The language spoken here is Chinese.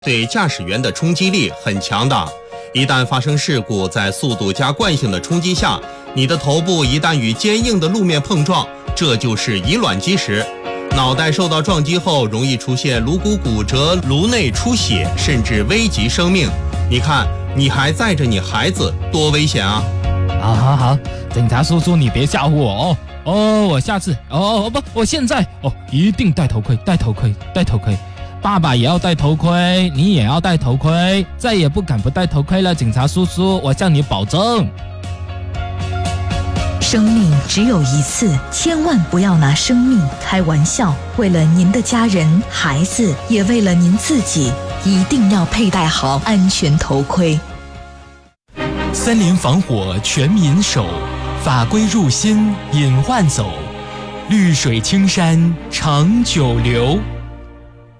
对驾驶员的冲击力很强大。一旦发生事故，在速度加惯性的冲击下，你的头部一旦与坚硬的路面碰撞，这就是以卵击石。脑袋受到撞击后，容易出现颅骨骨折、颅内出血，甚至危及生命。你看，你还载着你孩子，多危险啊！ 好，警察叔叔，你别吓唬我哦。我下次我现在一定戴头盔。爸爸也要戴头盔，你也要戴头盔，再也不敢不戴头盔了，警察叔叔，我向你保证。 生命只有一次，千万不要拿生命开玩笑。为了您的家人、孩子，也为了您自己，一定要佩戴好安全头盔。 森林防火全民守，法规入心隐患走，绿水青山长久留。